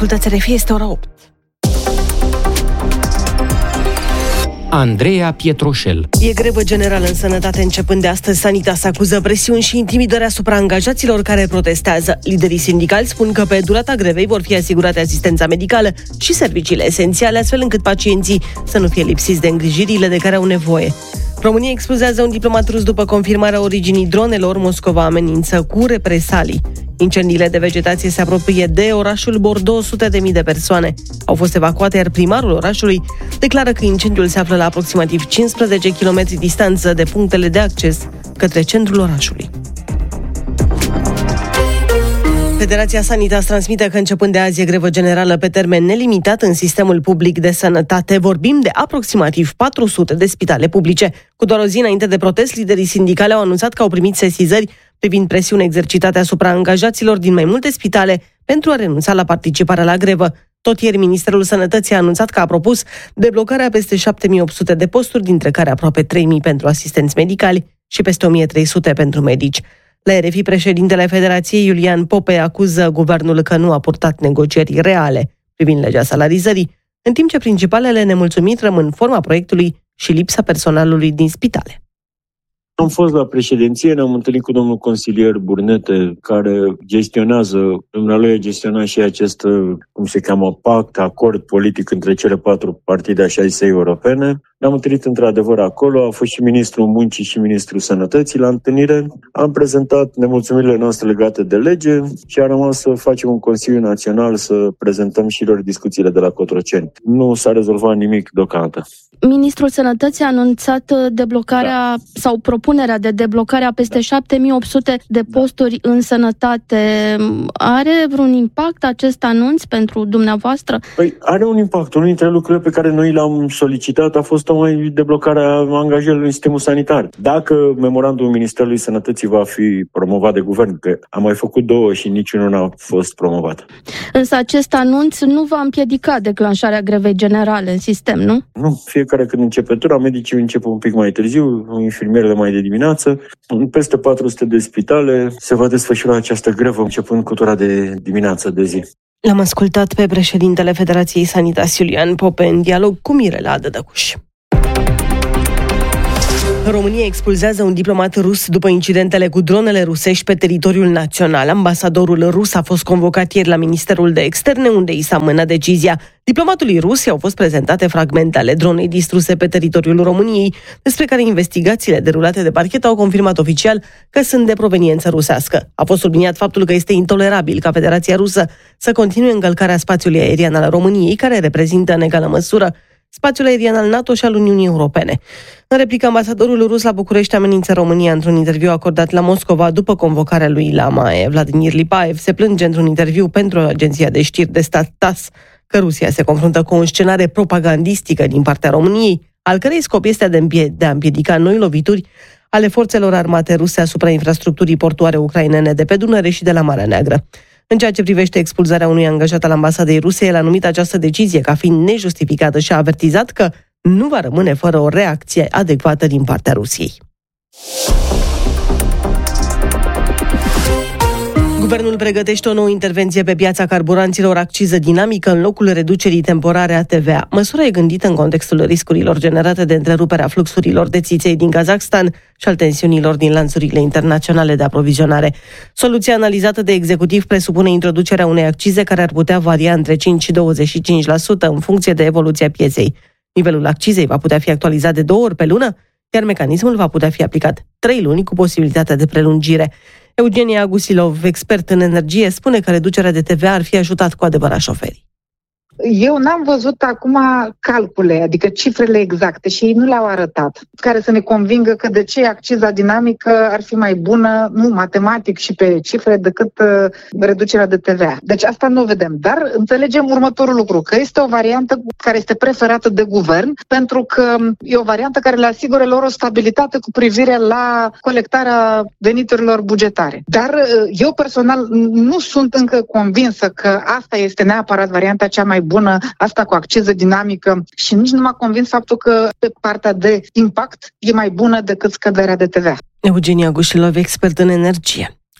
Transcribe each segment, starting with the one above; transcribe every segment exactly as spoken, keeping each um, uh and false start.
Ascultați R F I, este ora opt. Andreea Pietroșel. E grevă generală în sănătate începând de astăzi. Sanitas acuză presiuni și intimidări asupra angajaților care protestează. Liderii sindicali spun că pe durata grevei vor fi asigurate asistența medicală și serviciile esențiale, astfel încât pacienții să nu fie lipsiți de îngrijirile de care au nevoie. România expulzează un diplomat rus după confirmarea originii dronelor. Moscova amenință cu represalii. Incendiile de vegetație se apropie de orașul Bordeaux. Sute de mii de persoane au fost evacuate, iar primarul orașului declară că incendiul se află la aproximativ cincisprezece kilometri distanță de punctele de acces către centrul orașului. Federația Sanitas transmite că începând de azi e grevă generală pe termen nelimitat în sistemul public de sănătate. Vorbim de aproximativ patru sute de spitale publice. Cu doar o zi înainte de protest, liderii sindicale au anunțat că au primit sesizări privind presiune exercitate asupra angajaților din mai multe spitale pentru a renunța la participarea la grevă. Tot ieri, Ministerul Sănătății a anunțat că a propus deblocarea peste șapte mii opt sute de posturi, dintre care aproape trei mii pentru asistenți medicali și peste o mie trei sute pentru medici. La R F I, președintele Federației, Iulian Pope, acuză guvernul că nu a purtat negocieri reale privind legea salarizării, în timp ce principalele nemulțumiri rămân forma proiectului și lipsa personalului din spitale. Am fost la președinție, ne-am întâlnit cu domnul consilier Burnete, care gestionează, dumnealui a gestionat și acest, cum se cheamă, pact, acord politic între cele patru partide, așa zise, europene. Ne-am întâlnit într-adevăr acolo, a fost și ministrul muncii și ministrul sănătății la întâlnire. Am prezentat nemulțumirile noastre legate de lege și a rămas să facem un Consiliu Național să prezentăm și lor discuțiile de la Cotroceni. Nu s-a rezolvat nimic deocamdată. Ministrul Sănătății a anunțat deblocarea da. sau propunerea de deblocare a peste șapte mii opt sute de posturi în sănătate. Are vreun impact acest anunț pentru dumneavoastră? Păi are un impact. Unul dintre lucrurile pe care noi le-am solicitat a fost tocmai deblocarea angajărilor în sistemul sanitar. Dacă memorandumul Ministerului Sănătății va fi promovat de guvern, că am mai făcut două și niciunul n-a fost promovat. Însă acest anunț nu va împiedica declanșarea grevei generale în sistem, nu? Nu, fiecare când începe tura, medicii încep un pic mai târziu, infirmierele mai de dimineață. În peste patru sute de spitale se va desfășura această grevă începând cu tura de dimineață de zi. L-am ascultat pe președintele Federației Sanitas, Iulian Pope, în dialog cu Mirela Dădăcuș. România expulzează un diplomat rus după incidentele cu dronele rusești pe teritoriul național. Ambasadorul rus a fost convocat ieri la Ministerul de Externe, unde i s-a mânat decizia. Diplomatului rus i-au fost prezentate fragmente ale dronei distruse pe teritoriul României, despre care investigațiile derulate de parchet au confirmat oficial că sunt de proveniență rusească. A fost subliniat faptul că este intolerabil ca Federația Rusă să continue încălcarea spațiului aerian al României, care reprezintă în egală măsură spațiul aerian al NATO și al Uniunii Europene. În replică, ambasadorul rus la București amenință România într-un interviu acordat la Moscova după convocarea lui la M A E. Vladimir Lipaev se plânge într-un interviu pentru agenția de știri de stat T A S că Rusia se confruntă cu o scenare propagandistică din partea României, al cărei scop este de a împiedica noi lovituri ale forțelor armate ruse asupra infrastructurii portuare ucrainene de pe Dunăre și de la Marea Neagră. În ceea ce privește expulzarea unui angajat al ambasadei ruse, el a numit această decizie ca fiind nejustificată și a avertizat că nu va rămâne fără o reacție adecvată din partea Rusiei. Guvernul pregătește o nouă intervenție pe piața carburanților, acciză dinamică în locul reducerii temporare a T V A. Măsura e gândită în contextul riscurilor generate de întreruperea fluxurilor de țiței din Kazakhstan și al tensiunilor din lanțurile internaționale de aprovizionare. Soluția analizată de executiv presupune introducerea unei accize care ar putea varia între cinci și douăzeci și cinci la sută în funcție de evoluția pieței. Nivelul accizei va putea fi actualizat de două ori pe lună, iar mecanismul va putea fi aplicat trei luni cu posibilitatea de prelungire. Eugenia Agusilov, expert în energie, spune că reducerea de T V A ar fi ajutat cu adevărat șoferii. Eu n-am văzut acum calcule, adică cifrele exacte și ei nu le-au arătat, care să ne convingă că de ce acciza dinamică ar fi mai bună, nu matematic și pe cifre, decât uh, reducerea de T V A. Deci asta nu o vedem, dar înțelegem următorul lucru, că este o variantă care este preferată de guvern, pentru că e o variantă care le asigură lor o stabilitate cu privire la colectarea veniturilor bugetare. Dar uh, eu personal nu sunt încă convinsă că asta este neapărat varianta cea mai bună, asta cu acciză dinamică, și nici nu m-a convins faptul că pe partea de impact e mai bună decât scăderea de T V A. Eugenia Gușilov, expert în energie.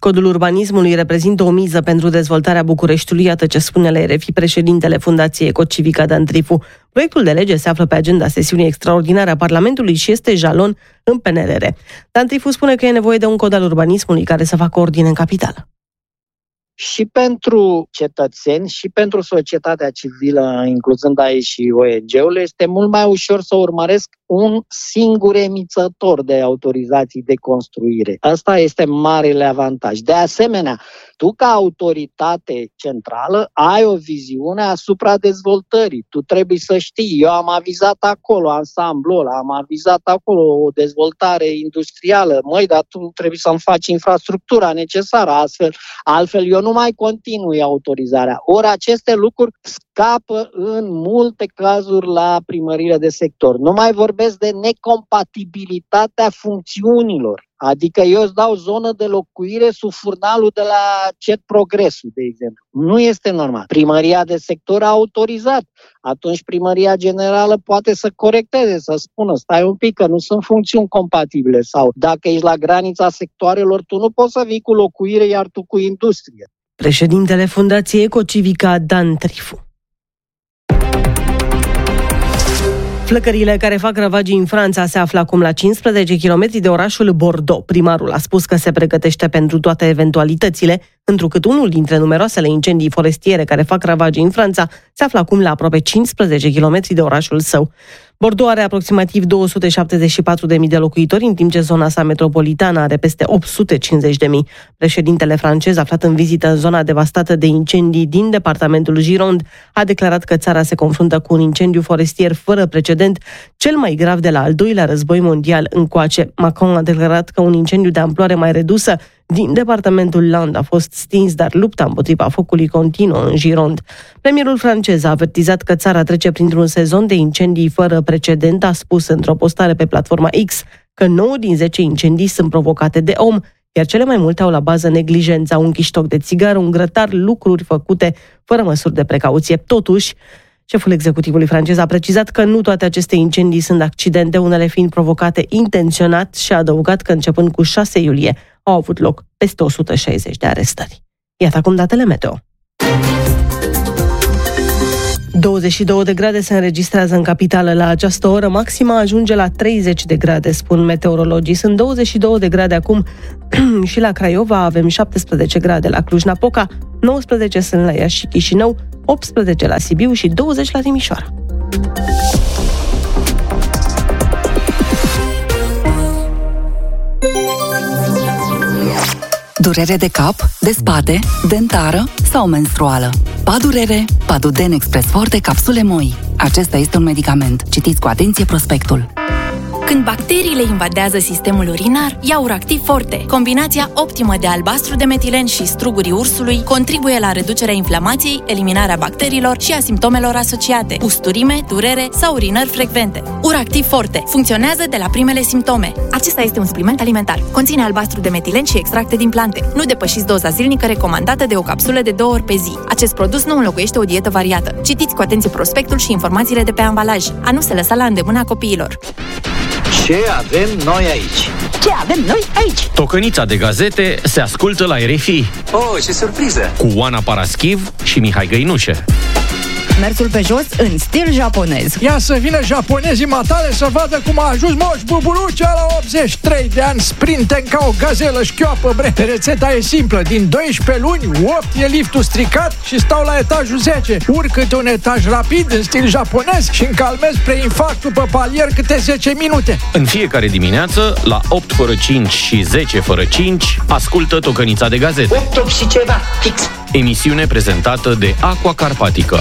Codul urbanismului reprezintă o miză pentru dezvoltarea Bucureștiului, iată ce spune la R F I președintele Fundației Ecocivica Dan Trifu. Proiectul de lege se află pe agenda sesiunii extraordinare a Parlamentului și este jalon în P N R R. Dan Trifu spune că e nevoie de un cod al urbanismului care să facă ordine în capitală. Și pentru cetățeni și pentru societatea civilă, incluzând aici și O N G-urile, este mult mai ușor să urmăresc un singur emițător de autorizații de construire. Asta este marele avantaj. De asemenea, tu ca autoritate centrală ai o viziune asupra dezvoltării. Tu trebuie să știi, eu am avizat acolo ansamblul ăla, am avizat acolo o dezvoltare industrială, măi, dar tu trebuie să-mi faci infrastructura necesară, astfel, altfel eu nu mai continui autorizarea. Ori aceste lucruri scapă în multe cazuri la primările de sector. Nu mai vorbesc de necompatibilitatea funcțiunilor. Adică eu îți dau zonă de locuire sub furnalul de la C E T Progresul, de exemplu. Nu este normal. Primăria de sector a autorizat. Atunci primăria generală poate să corecteze, să spună, stai un pic că nu sunt funcțiuni compatibile. Sau dacă ești la granița sectoarelor, tu nu poți să vii cu locuire, iar tu cu industrie. Președintele Fundației Ecocivica Dan Trifu. Flăcările care fac ravagii în Franța se află acum la cincisprezece kilometri de orașul Bordeaux. Primarul a spus că se pregătește pentru toate eventualitățile, întrucât unul dintre numeroasele incendii forestiere care fac ravagii în Franța se află acum la aproape cincisprezece kilometri de orașul său. Bordeaux are aproximativ două sute șaptezeci și patru de mii de locuitori, în timp ce zona sa metropolitană are peste opt sute cincizeci de mii. Președintele francez, aflat în vizită în zona devastată de incendii din departamentul Gironde, a declarat că țara se confruntă cu un incendiu forestier fără precedent, cel mai grav de la al doilea război mondial încoace. Macron a declarat că un incendiu de amploare mai redusă din departamentul Landes a fost stins, dar lupta împotriva focului continuă în Gironde. Premierul francez a avertizat că țara trece printr-un sezon de incendii fără precedent, a spus într-o postare pe platforma X că nouă din zece incendii sunt provocate de om, iar cele mai multe au la bază neglijența, un chiștoc de țigară, un grătar, lucruri făcute fără măsuri de precauție. Totuși, șeful executivului francez a precizat că nu toate aceste incendii sunt accidente, unele fiind provocate intenționat, și a adăugat că începând cu șase iulie au avut loc peste o sută șaizeci de arestări. Iată acum datele meteo. douăzeci și două de grade se înregistrează în capitală la această oră, maxima ajunge la treizeci de grade, spun meteorologii. Sunt douăzeci și două de grade acum și la Craiova, avem șaptesprezece grade la Cluj-Napoca, nouăsprezece sunt la Iași și Chișinău, optsprezece la Sibiu și douăzeci la Timișoara. Durere de cap, de spate, dentară sau menstruală. Padurere, Paduden Express Forte capsule moi. Acesta este un medicament. Citiți cu atenție prospectul. Când bacteriile invadează sistemul urinar, ia Uractiv Forte. Combinația optimă de albastru de metilen și strugurii ursului contribuie la reducerea inflamației, eliminarea bacteriilor și a simptomelor asociate: usturime, durere sau urinări frecvente. Uractiv Forte funcționează de la primele simptome. Acesta este un supliment alimentar. Conține albastru de metilen și extracte din plante. Nu depășiți doza zilnică recomandată de o capsulă de două ori pe zi. Acest produs nu înlocuiește o dietă variată. Citiți cu atenție prospectul și informațiile de pe ambalaj. A nu se lăsa la îndemâna copiilor. Ce avem noi aici? Ce avem noi aici? Tocănița de gazete se ascultă la R F I. Oh, ce surpriză! Cu Oana Paraschiv și Mihai Găinușe. Mersul pe jos în stil japonez. Ia să vină japonezii matale să vadă cum a ajuns Moș Buburucea la optzeci și trei de ani, sprinten ca o gazelă șchioapă, bre. Rețeta e simplă, din doisprezece luni, opt e liftul stricat și stau la etajul zece. Urc câte un etaj rapid în stil japonez și încalmez preinfarctul pe palier câte zece minute. În fiecare dimineață, la opt fără cinci și zece fără cinci, ascultă Tocănița de gazete. opt și ceva, fix. Emisiune prezentată de Aqua Carpatica.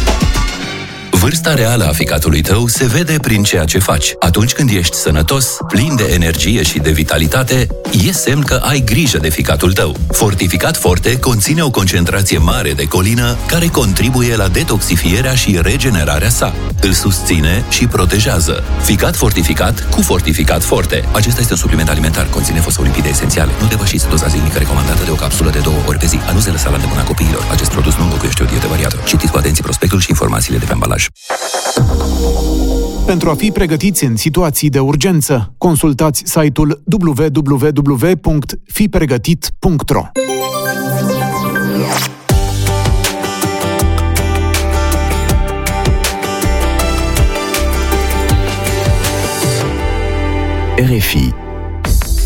Vârsta reală a ficatului tău se vede prin ceea ce faci. Atunci când ești sănătos, plin de energie și de vitalitate, e semn că ai grijă de ficatul tău. Fortificat Forte conține o concentrație mare de colină care contribuie la detoxifierea și regenerarea sa. Îl susține și protejează. Ficat fortificat cu Fortificat Forte. Acesta este un supliment alimentar. Conține fosfolipide esențiale. Nu depășiți doza zilnică recomandată de o capsulă de două ori pe zi. A nu se lăsa la îndemâna copiilor. Acest produs nu înlocuiește o dietă variată. Citiți cu atenție prospectul și informațiile de pe ambalaj. Pentru a fi pregătiți în situații de urgență, consultați site-ul w w w punct fi pregătit punct r o. R F I